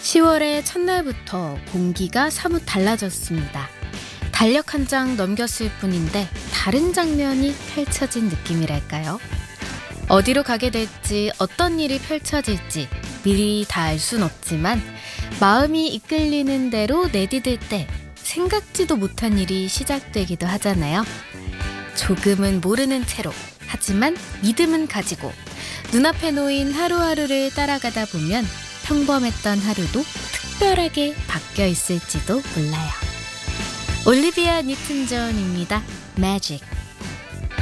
10월의 첫날부터 공기가 사뭇 달라졌습니다. 달력 한 장 넘겼을 뿐인데 다른 장면이 펼쳐진 느낌이랄까요? 어디로 가게 될지, 어떤 일이 펼쳐질지 미리 다 알 순 없지만 마음이 이끌리는 대로 내디딜 때 생각지도 못한 일이 시작되기도 하잖아요. 조금은 모르는 채로, 하지만 믿음은 가지고 눈앞에 놓인 하루하루를 따라가다 보면 평범했던 하루도 특별하게 바뀌어 있을지도 몰라요. 올리비아 니튼 존입니다. Magic.